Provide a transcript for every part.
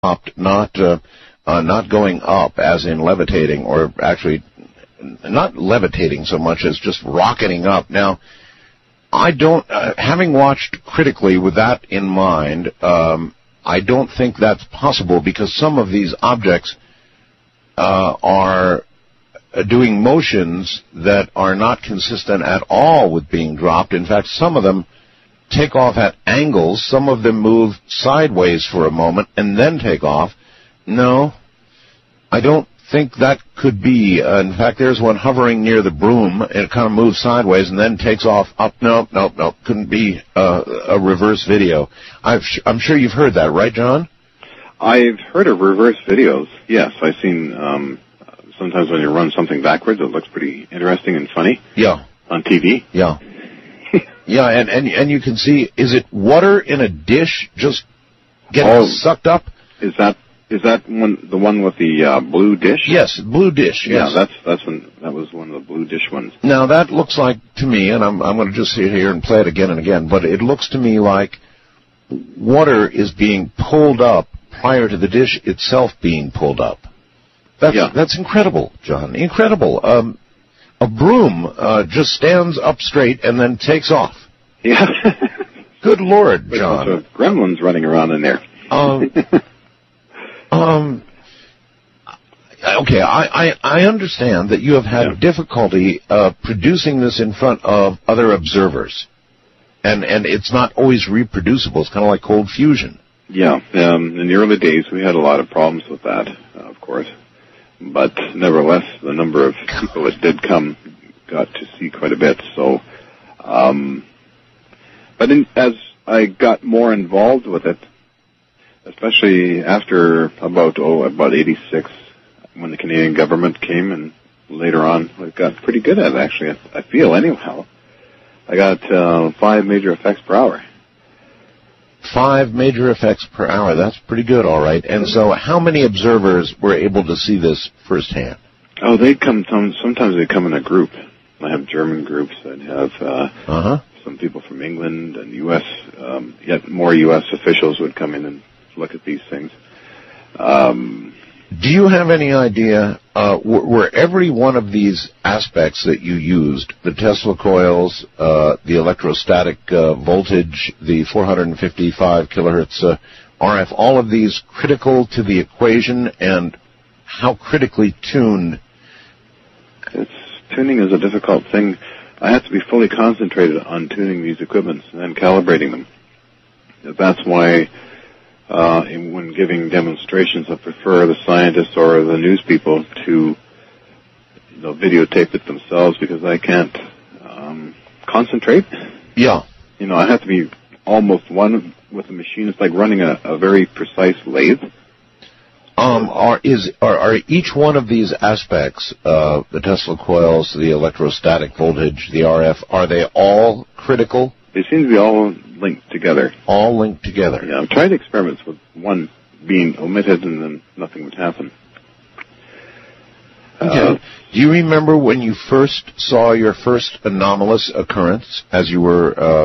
not going up as in levitating, or actually not levitating so much as just rocketing up. Now, I don't, having watched critically with that in mind, I don't think that's possible, because some of these objects are doing motions that are not consistent at all with being dropped. In fact, some of them take off at angles. Some of them move sideways for a moment and then take off. No, I don't think that could be. In fact, there's one hovering near the broom, and it kind of moves sideways and then takes off up. No, couldn't be a reverse video. I'm sure you've heard that, right, John? I've heard of reverse videos, yes. I've seen sometimes when you run something backwards, it looks pretty interesting and funny. Yeah. On TV. Yeah. Yeah, and you can see, is it water in a dish just getting sucked up? Is that the one with the blue dish? Yes, blue dish. Yes. Yeah, that was one of the blue dish ones. Now that looks like to me, and I'm going to just sit here and play it again and again, but it looks to me like water is being pulled up prior to the dish itself being pulled up. That's incredible, John. Incredible. A broom just stands up straight and then takes off. Yeah. Good Lord, John. There's gremlins running around in there. Okay, I understand that you have had difficulty producing this in front of other observers, and it's not always reproducible. It's kind of like cold fusion. Yeah, in the early days we had a lot of problems with that, of course. But nevertheless, the number of people that did come got to see quite a bit. So, as I got more involved with it, especially after about 86, when the Canadian government came, and later on, I got pretty good at it, actually. I feel, anyhow. I got 5 major effects per hour. 5 major effects per hour. That's pretty good, all right. And so how many observers were able to see this firsthand? Oh, they come, sometimes they come in a group. I have German groups. I'd have some people from England and U.S., yet more U.S. officials would come in and look at these things. Do you have any idea, were every one of these aspects that you used, the Tesla coils, the electrostatic voltage, the 455 kilohertz RF, all of these critical to the equation, and how critically tuned? Tuning is a difficult thing. I have to be fully concentrated on tuning these equipments and then calibrating them. That's why when giving demonstrations, I prefer the scientists or the news people to videotape it themselves, because I can't concentrate. Yeah. I have to be almost one with the machine. It's like running a very precise lathe. Are each one of these aspects, the Tesla coils, the electrostatic voltage, the RF, are they all critical? They seem to be all linked together. All linked together. Yeah, I've tried experiments with one being omitted and then nothing would happen. Okay. Do you remember when you first saw your first anomalous occurrence as you were...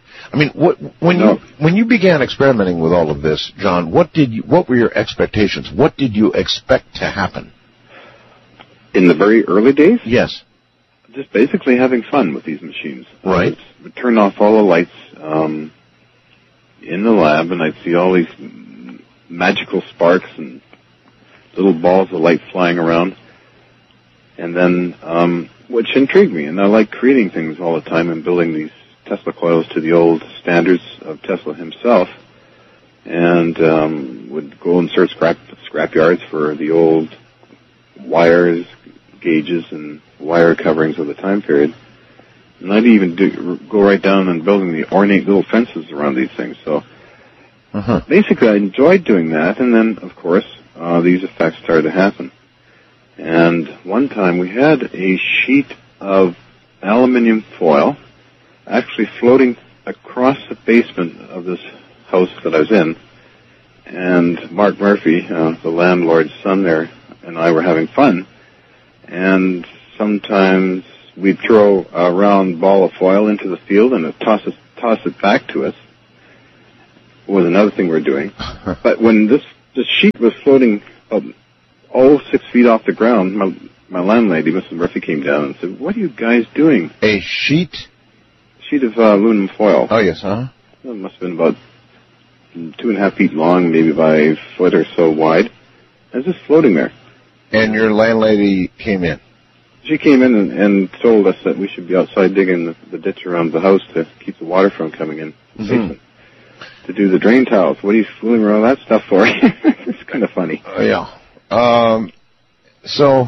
when you began experimenting with all of this, John, what were your expectations? What did you expect to happen? In the very early days? Yes. Just basically having fun with these machines. Right. I'd turn off all the lights in the lab, and I'd see all these magical sparks and little balls of light flying around. And then, which intrigued me, and I like creating things all the time and building these Tesla coils to the old standards of Tesla himself, and would go and search scrap yards for the old wires, gauges, and wire coverings of the time period. And I'd even go right down and building the ornate little fences around these things. So basically I enjoyed doing that, and then, of course, these effects started to happen. And one time we had a sheet of aluminum foil actually floating across the basement of this house that I was in, and Mark Murphy, the landlord's son there, and I were having fun, and sometimes we'd throw a round ball of foil into the field and toss it back to us was another thing we're doing. But when this the sheet was floating 6 feet off the ground. My landlady, Mrs. Murphy, came down and said, "What are you guys doing?" A sheet? Sheet of aluminum foil. Oh, yes, huh? It must have been about 2.5 feet long, maybe by a foot or so wide. It was just floating there. And your landlady came in? She came in and told us that we should be outside digging the ditch around the house to keep the water from coming in the basement. To do the drain tiles. What are you fooling around with that stuff for? It's kind of funny. Yeah. So,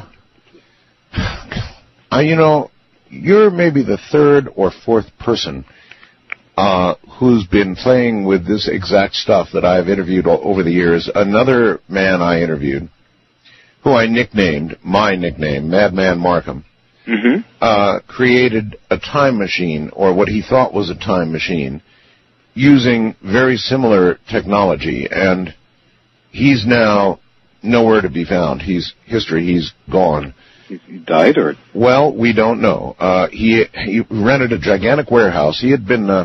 you're maybe the third or fourth person who's been playing with this exact stuff that I've interviewed over the years. Another man I interviewed, who I nicknamed, Madman Markham, created a time machine, or what he thought was a time machine, using very similar technology, and he's now nowhere to be found. He's gone. He died, or? Well, we don't know. He rented a gigantic warehouse. He had been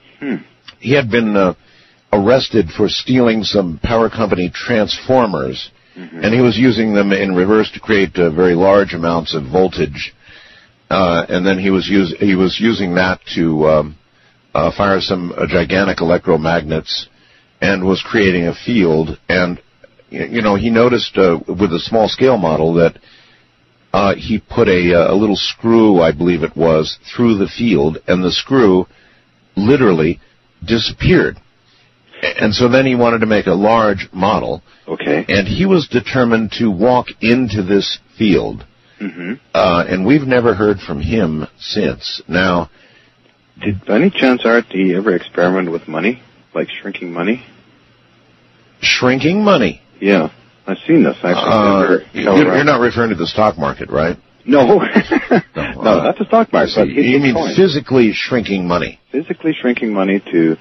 arrested for stealing some power company transformers, and he was using them in reverse to create very large amounts of voltage. And then he was using that to fire some gigantic electromagnets, and was creating a field. And he noticed with a small scale model that he put a little screw, I believe it was, through the field, and the screw literally disappeared. And so then he wanted to make a large model. Okay. And he was determined to walk into this field. And we've never heard from him since. Now, did by any chance, Art, he ever experiment with money, like shrinking money? Shrinking money? Yeah. I've seen this, actually. You're not referring to the stock market, right? No. No, not the stock market. But you mean physically shrinking money? Physically shrinking money to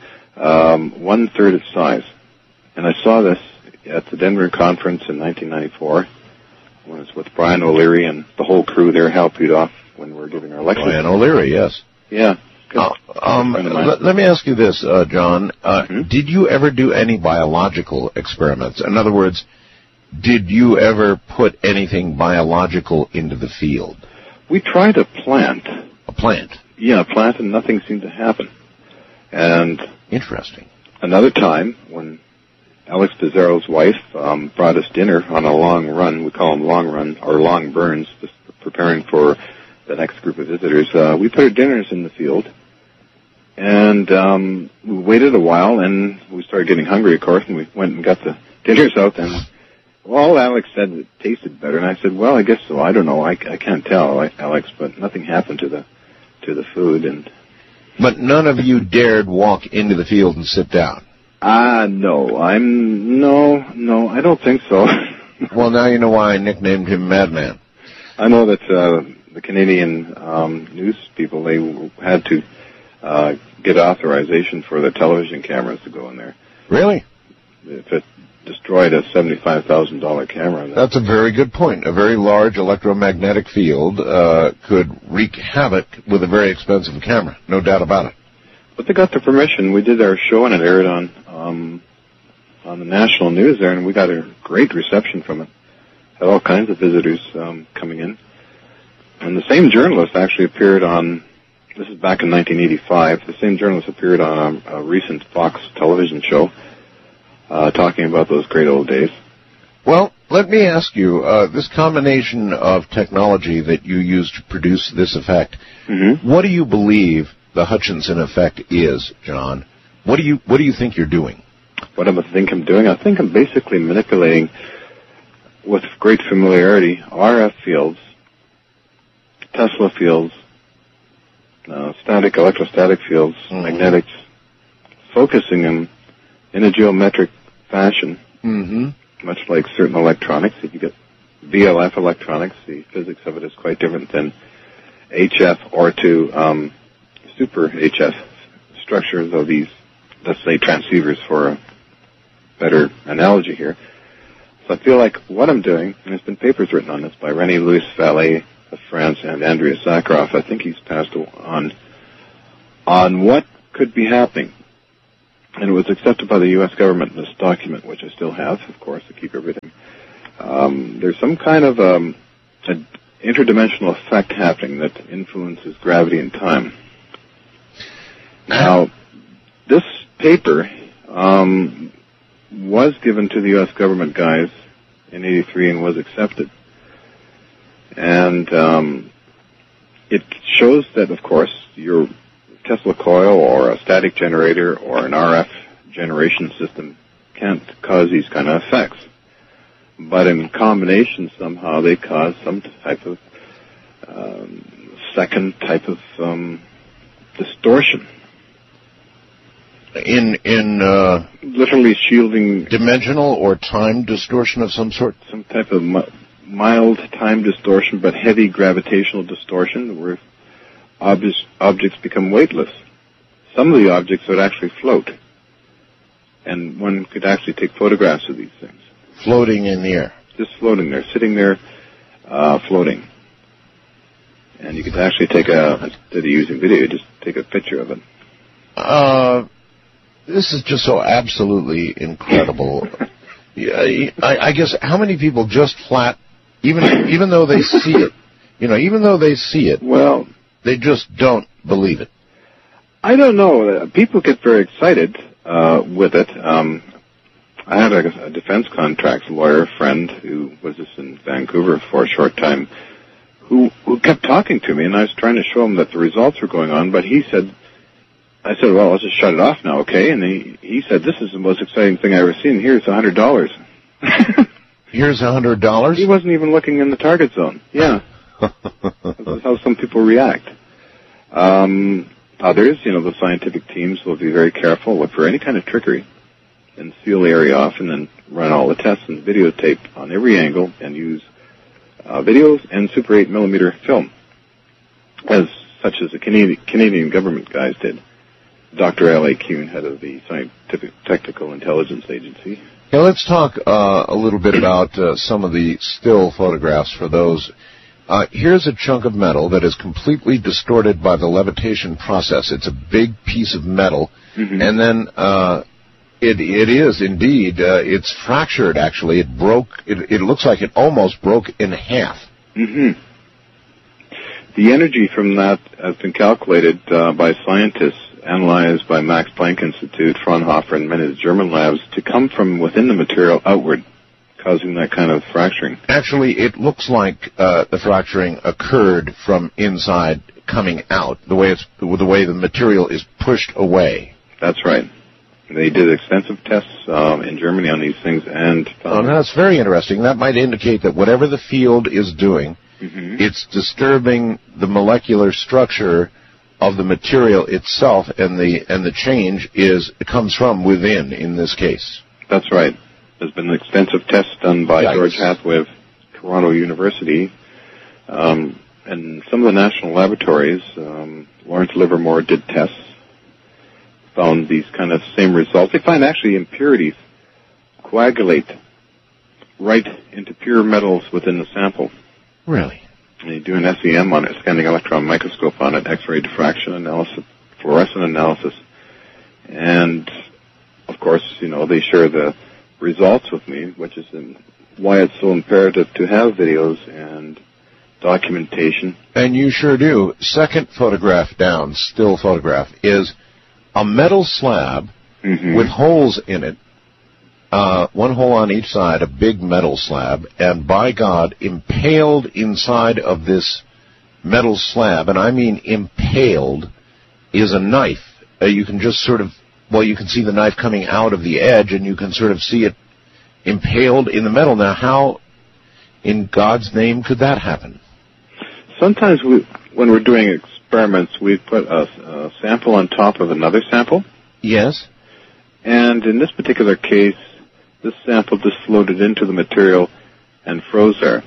1/3 its size. And I saw this at the Denver conference in 1994. When it was with Brian O'Leary and the whole crew there, Hal Pudoff, when we were giving our lecture. Brian O'Leary, yes. Yeah. Let me ask you this, John. Did you ever do any biological experiments? In other words, did you ever put anything biological into the field? We tried a plant. A plant? Yeah, a plant, and nothing seemed to happen. And interesting. Another time, when Alex Pizarro's wife brought us dinner on a long run, we call them long run, or long burns, just preparing for the next group of visitors, we put our dinners in the field. And we waited a while, and we started getting hungry, of course, and we went and got the dinners out, and well, Alex said it tasted better, and I said, well, I guess so. I don't know. I can't tell, Alex, but nothing happened to the food. But none of you dared walk into the field and sit down? No. No, I don't think so. Well, now you know why I nicknamed him Madman. I know that the Canadian news people, they had to get authorization for the television cameras to go in there. Really? If it destroyed a $75,000 camera. That's a very good point. A very large electromagnetic field could wreak havoc with a very expensive camera, no doubt about it. But they got the permission. We did our show, and it aired on the national news there, and we got a great reception from it. Had all kinds of visitors coming in. And the same journalist actually appeared on, this is back in 1985, the same journalist appeared on a recent Fox television show talking about those great old days. Well, let me ask you, this combination of technology that you use to produce this effect, what do you believe the Hutchinson effect is, John? What do you think you're doing? What do I think I'm doing? I think I'm basically manipulating, with great familiarity, RF fields, Tesla fields, static, electrostatic fields, magnetics, focusing them in a geometric fashion, much like certain electronics. If you get VLF electronics, the physics of it is quite different than HF or to super HF structures of these, let's say, transceivers for a better analogy here. So I feel like what I'm doing, and there's been papers written on this by René Louis Vallée of France and Andrea Sakharov, I think he's passed on what could be happening and it was accepted by the U.S. government in this document, which I still have, of course, to keep everything. There's some kind of an interdimensional effect happening that influences gravity and time. Now, this paper was given to the U.S. government guys in '83 and was accepted. And it shows that, of course, your Tesla coil or a static generator or an RF generation system can't cause these kind of effects. But in combination, somehow they cause some type of second type of distortion. In literally shielding dimensional or time distortion of some sort? Some type of mild time distortion, but heavy gravitational distortion, where objects become weightless. Some of the objects would actually float, and one could actually take photographs of these things. Floating in the air. Just floating there, sitting there, floating. And you could actually take instead of using video, just take a picture of it. This is just so absolutely incredible. I guess how many people just flat, even though they see it, even though they see it, well, they just don't believe it. I don't know. People get very excited with it. I had a defense contracts lawyer friend who was just in Vancouver for a short time, who kept talking to me, and I was trying to show him that the results were going on, but he said, I said, well, let's just shut it off now, okay? And he said, this is the most exciting thing I've ever seen. Here's $100. Here's $100? He wasn't even looking in the target zone. Yeah. That's how some people react. Others, the scientific teams will be very careful, look for any kind of trickery, and seal the area off, and then run all the tests and videotape on every angle, and use videos and Super 8 millimeter film, such as the Canadian government guys did. Dr. L.A. Kuhn, head of the Scientific Technical Intelligence Agency. Yeah, let's talk a little bit about some of the still photographs for those. Here's a chunk of metal that is completely distorted by the levitation process. It's a big piece of metal, and then it is indeed, it's fractured, actually. It broke, it looks like it almost broke in half. The energy from that has been calculated by scientists, analyzed by Max Planck Institute, Fraunhofer, and many of the German labs, to come from within the material outward, causing that kind of fracturing. Actually, it looks like the fracturing occurred from inside coming out, the way the material is pushed away. That's right. They did extensive tests in Germany on these things, and that's very interesting. That might indicate that whatever the field is doing, it's disturbing the molecular structure of the material itself, and the change comes from within in this case. That's right. There's been extensive tests done by George Hathaway of Toronto University, and some of the national laboratories. Lawrence Livermore did tests, found these kind of same results. They find actually impurities coagulate right into pure metals within the sample. Really? And you do an SEM on it, scanning electron microscope on it, X-ray diffraction analysis, fluorescent analysis. And, of course, they share the results with me, which is why it's so imperative to have videos and documentation. And you sure do. Second photograph down, still photograph, is a metal slab with holes in it, one hole on each side, a big metal slab, and by God, impaled inside of this metal slab, and I mean impaled, is a knife. You can just you can see the knife coming out of the edge, and you can sort of see it impaled in the metal. Now, how in God's name could that happen? Sometimes when we're doing experiments, we put a sample on top of another sample. Yes. And in this particular case, this sample just floated into the material and froze there.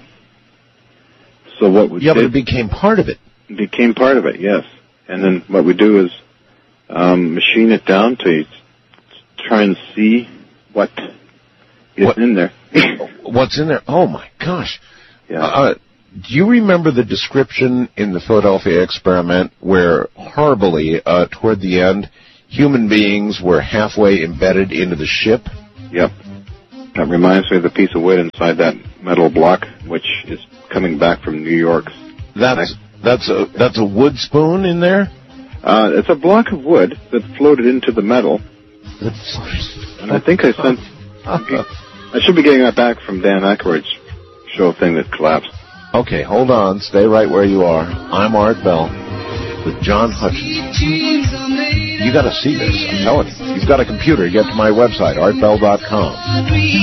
So what we did... but it became part of it. It became part of it, yes. And then what we do is machine it down to try and see what is in there. What's in there? Oh, my gosh. Yeah. Do you remember the description in the Philadelphia experiment where horribly, toward the end, human beings were halfway embedded into the ship? Yep. That reminds me of the piece of wood inside that metal block, which is coming back from New York's. That's a wood spoon in there? It's a block of wood that floated into the metal. And I think I sent... I should be getting that back from Dan Aykroyd's show thing that collapsed. Okay, hold on. Stay right where you are. I'm Art Bell with John Hutchins. You got to see this. I'm telling you. You've got a computer. Get to my website, artbell.com.